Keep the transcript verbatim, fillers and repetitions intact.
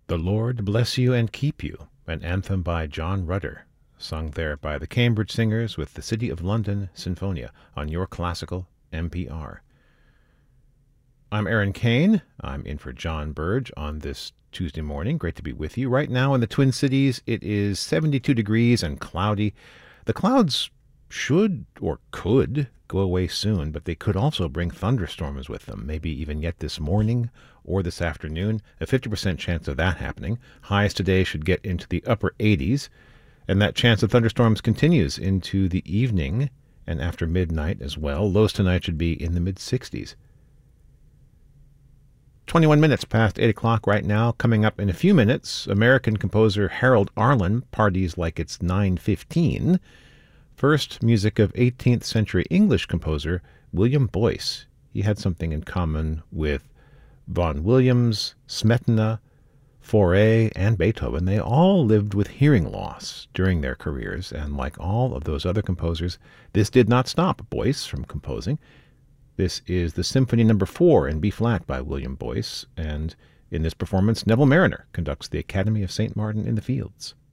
The Lord Bless You and Keep You, an anthem by John Rudder, sung there by the Cambridge Singers with the City of London Sinfonia on Your Classical N P R. I'm Aaron Kane. I'm in for John Burge on this Tuesday morning. Great to be with you. Right now in the Twin Cities, it is seventy-two degrees and cloudy. The clouds should or could go away soon, but they could also bring thunderstorms with them, maybe even yet this morning or this afternoon. A fifty percent chance of that happening. Highs today should get into the upper eighties, and that chance of thunderstorms continues into the evening and after midnight as well. Lows tonight should be in the mid-sixties. twenty-one minutes past eight o'clock right now. Coming up in a few minutes, American composer Harold Arlen parties like it's nine fifteen. First, music of eighteenth century English composer William Boyce. He had something in common with Vaughan Williams, Smetana, Fauré, and Beethoven. They all lived with hearing loss during their careers, and like all of those other composers, this did not stop Boyce from composing. This is the Symphony Number Four in B-flat by William Boyce, and in this performance, Neville Marriner conducts the Academy of Saint Martin in the Fields.